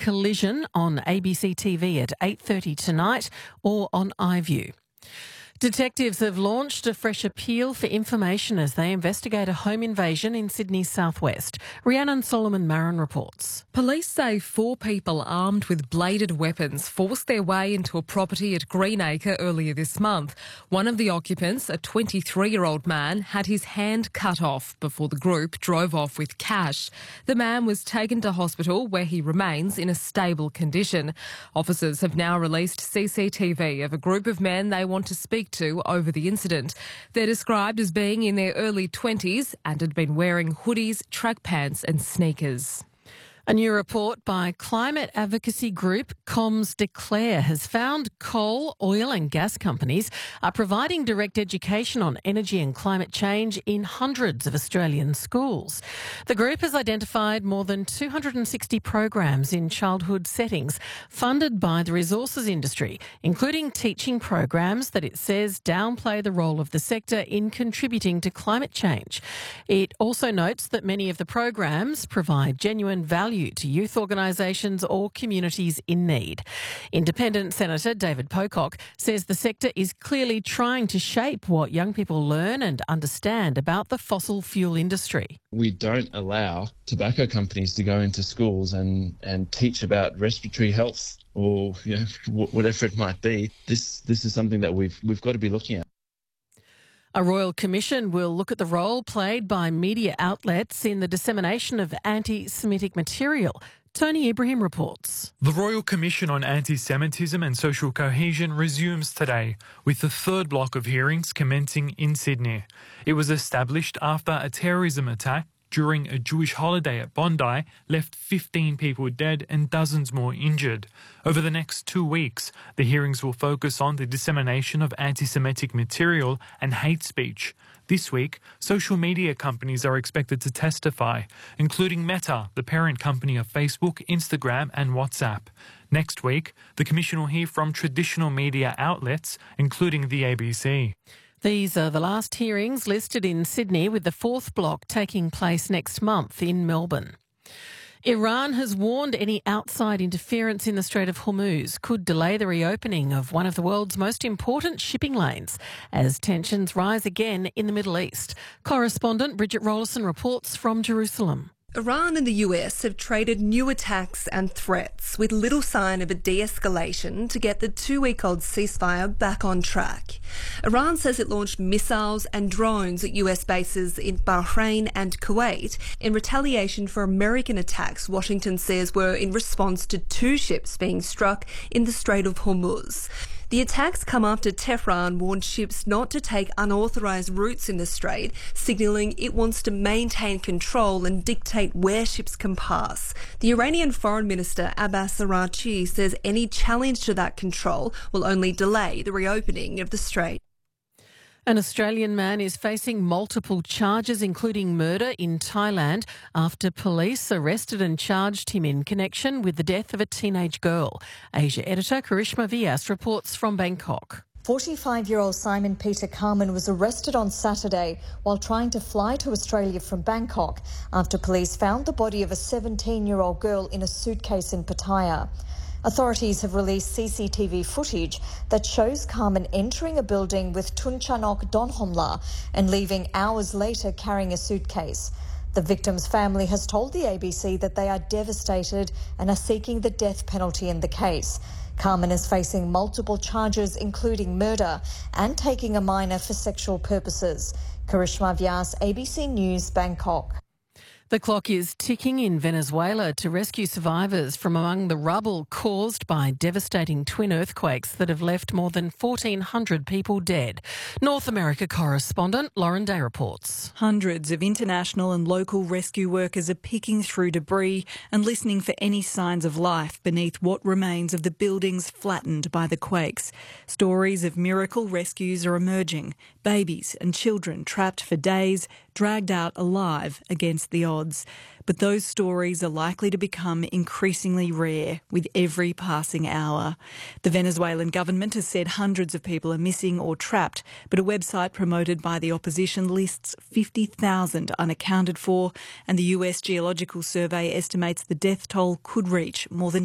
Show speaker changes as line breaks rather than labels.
Collision on ABC TV at 8:30 tonight or on iView. Detectives have launched a fresh appeal for information as they investigate a home invasion in Sydney's southwest. Rhiannon Solomon-Marin reports.
Police say 4 people armed with bladed weapons forced their way into a property at Greenacre earlier this month. One of the occupants, a 23-year-old man, had his hand cut off before the group drove off with cash. The man was taken to hospital where he remains in a stable condition. Officers have now released CCTV of a group of men they want to speak to over the incident. They're described as being in their early 20s and had been wearing hoodies, track pants and sneakers.
A new report by climate advocacy group Comms Declare has found coal, oil and gas companies are providing direct education on energy and climate change in hundreds of Australian schools. The group has identified more than 260 programs in childhood settings funded by the resources industry, including teaching programs that it says downplay the role of the sector in contributing to climate change. It also notes that many of the programs provide genuine value to youth organisations or communities in need. Independent Senator David Pocock says the sector is clearly trying to shape what young people learn and understand about the fossil fuel industry.
We don't allow tobacco companies to go into schools and teach about respiratory health or whatever it might be. This is something that we've got to be looking at.
A Royal Commission will look at the role played by media outlets in the dissemination of anti-Semitic material. Tony Ibrahim reports.
The Royal Commission on Anti-Semitism and Social Cohesion resumes today, with the third block of hearings commencing in Sydney. It was established after a terrorism attack during a Jewish holiday at Bondi left 15 people dead and dozens more injured. Over the next 2 weeks, the hearings will focus on the dissemination of anti-Semitic material and hate speech. This week, social media companies are expected to testify, including Meta, the parent company of Facebook, Instagram and WhatsApp. Next week, the Commission will hear from traditional media outlets, including the ABC.
These are the last hearings listed in Sydney, with the fourth block taking place next month in Melbourne. Iran has warned any outside interference in the Strait of Hormuz could delay the reopening of one of the world's most important shipping lanes as tensions rise again in the Middle East. Correspondent Bridget Rollison reports from Jerusalem.
Iran and the US have traded new attacks and threats with little sign of a de-escalation to get the 2-week-old ceasefire back on track. Iran says it launched missiles and drones at US bases in Bahrain and Kuwait in retaliation for American attacks Washington says were in response to 2 ships being struck in the Strait of Hormuz. The attacks come after Tehran warned ships not to take unauthorised routes in the strait, signalling it wants to maintain control and dictate where ships can pass. The Iranian Foreign Minister Abbas Araghchi says any challenge to that control will only delay the reopening of the strait.
An Australian man is facing multiple charges, including murder, in Thailand after police arrested and charged him in connection with the death of a teenage girl. Asia editor Karishma Vyas reports from Bangkok.
45-year-old Simon Peter Carman was arrested on Saturday while trying to fly to Australia from Bangkok after police found the body of a 17-year-old girl in a suitcase in Pattaya. Authorities have released CCTV footage that shows Carman entering a building with Tunchanok Donhomla and leaving hours later carrying a suitcase. The victim's family has told the ABC that they are devastated and are seeking the death penalty in the case. Carman is facing multiple charges, including murder and taking a minor for sexual purposes. Karishma Vyas, ABC News, Bangkok.
The clock is ticking in Venezuela to rescue survivors from among the rubble caused by devastating twin earthquakes that have left more than 1,400 people dead. North America correspondent Lauren Day reports.
Hundreds of international and local rescue workers are picking through debris and listening for any signs of life beneath what remains of the buildings flattened by the quakes. Stories of miracle rescues are emerging. Babies and children trapped for days, dragged out alive against the odds. But those stories are likely to become increasingly rare with every passing hour. The Venezuelan government has said hundreds of people are missing or trapped, but a website promoted by the opposition lists 50,000 unaccounted for, and the US Geological Survey estimates the death toll could reach more than